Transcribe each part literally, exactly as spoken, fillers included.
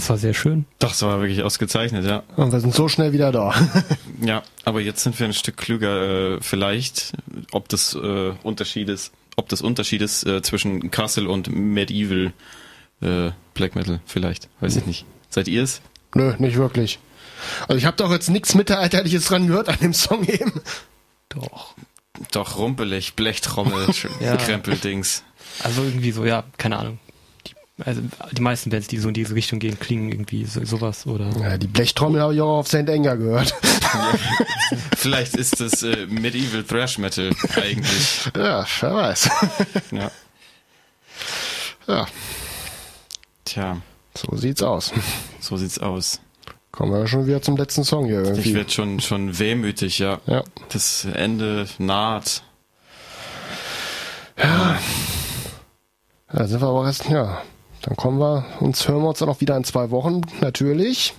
Das war sehr schön. Doch, das war wirklich ausgezeichnet, ja. Und wir sind so schnell wieder da. Ja, aber jetzt sind wir ein Stück klüger, äh, vielleicht, ob das äh, Unterschied ist, ob das Unterschied ist äh, zwischen Castle und Medieval äh, Black Metal, vielleicht, weiß ich nicht. Seid ihr es? Nö, nicht wirklich. Also ich habe doch jetzt nichts Mittelalterliches dran gehört an dem Song eben. Doch. Doch, rumpelig, Blechtrommel, Ja. Krempeldings. Also irgendwie so, ja, keine Ahnung. Die, also die meisten Bands, die so in diese Richtung gehen, klingen irgendwie so, sowas oder. Ja, die Blechtrommel habe ich auch auf Saint Anger gehört. Vielleicht ist das äh, Medieval Thrash Metal eigentlich. Ja, wer weiß. Ja. Ja, Tja, so sieht's aus. so sieht's aus. Kommen wir schon wieder zum letzten Song hier irgendwie. Ich werde schon, schon wehmütig, ja. Ja. Das Ende naht. Ja. Da sind wir aber erst, ja. Dann kommen wir, uns hören wir uns dann auch wieder in zwei Wochen, natürlich.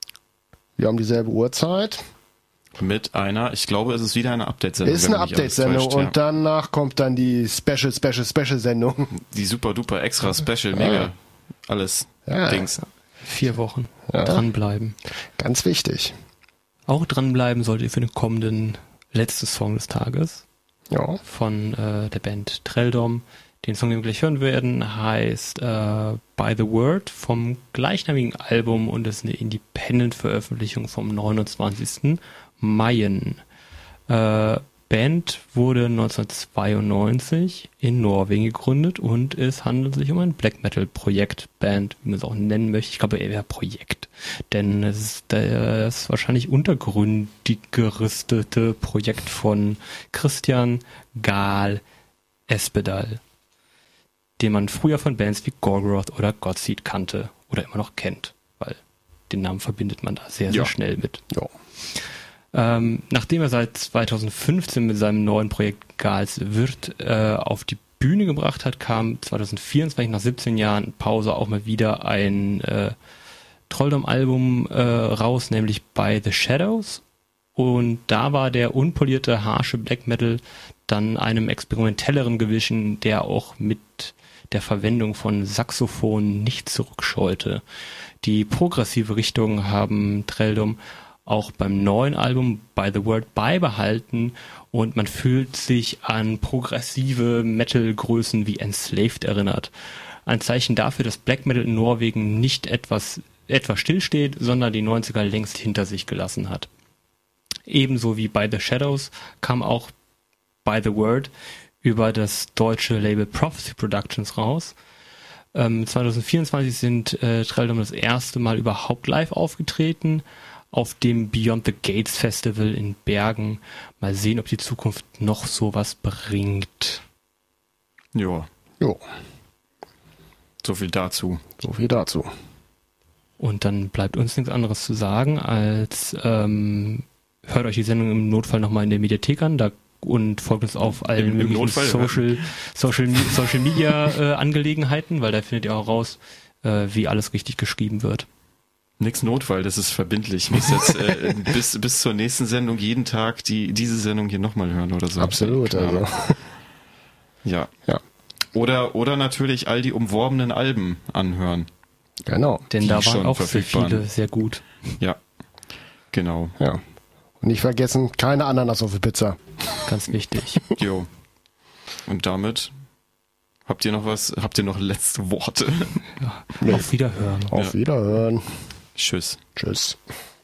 Wir haben dieselbe Uhrzeit. Mit einer, ich glaube, es ist wieder eine Update-Sendung. Ist wenn eine mich nicht alles Update-Sendung täuscht, und ja. danach kommt dann die Special, Special, Special-Sendung. Die super duper extra Special, mega. Ja. Alles. Ja. Dings. Vier Wochen. Ja. Dranbleiben. Ganz wichtig. Auch dranbleiben solltet ihr für den kommenden letzten Song des Tages Ja. von äh, der Band Trelldom. Den Song, den wir gleich hören werden, heißt äh, By the Word vom gleichnamigen Album und ist eine Independent-Veröffentlichung vom neunundzwanzigsten Mai. Äh, Band wurde neunzehnhundertzweiundneunzig in Norwegen gegründet und es handelt sich um ein Black Metal Projekt, Band, wie man es auch nennen möchte. Ich glaube eher Projekt, denn es ist das wahrscheinlich untergründiggerüstete Projekt von Christian Gahl Espedal, den man früher von Bands wie Gorgoroth oder Godseed kannte oder immer noch kennt, weil den Namen verbindet man da sehr, sehr Ja. schnell mit. Ja. Ähm, nachdem er seit zweitausendfünfzehn mit seinem neuen Projekt Gals Wirt äh, auf die Bühne gebracht hat, kam zweitausendvierundzwanzig nach siebzehn Jahren Pause auch mal wieder ein äh, Trolldom-Album äh, raus, nämlich By the Shadows. Und da war der unpolierte, harsche Black Metal dann einem experimentelleren gewichen, der auch mit der Verwendung von Saxophonen nicht zurückscheute. Die progressive Richtung haben Trelldom auch beim neuen Album By the Word beibehalten und man fühlt sich an progressive Metal-Größen wie Enslaved erinnert. Ein Zeichen dafür, dass Black Metal in Norwegen nicht etwas, etwas stillsteht, sondern die neunziger längst hinter sich gelassen hat. Ebenso wie By the Shadows kam auch By the Word über das deutsche Label Prophecy Productions raus. Ähm, zweitausendvierundzwanzig sind äh, Trelldom das erste Mal überhaupt live aufgetreten auf dem Beyond the Gates Festival in Bergen. Mal sehen, ob die Zukunft noch sowas bringt. Ja, Jo, so viel dazu. so viel dazu. Und dann bleibt uns nichts anderes zu sagen, als ähm, hört euch die Sendung im Notfall nochmal in der Mediathek an da, und folgt uns auf allen Im- im möglichen Notfall, Social, Social, Social Media äh, Angelegenheiten, weil da findet ihr auch raus, äh, wie alles richtig geschrieben wird. Nix Notfall, das ist verbindlich. Ich muss jetzt äh, bis, bis zur nächsten Sendung jeden Tag die diese Sendung hier nochmal hören oder so. Absolut, Ja. also. Ja. Ja, Oder, oder natürlich all die umworbenen Alben anhören. genau. Denn Die da waren schon auch sehr verfügbar. viele sehr gut. Ja, genau. Ja. Und nicht vergessen, keine Ananas auf die Pizza. Ganz wichtig. Jo. Und damit habt ihr noch was, habt ihr noch letzte Worte? Auf Wiederhören. Auf Wiederhören. Tschüss. Tschüss.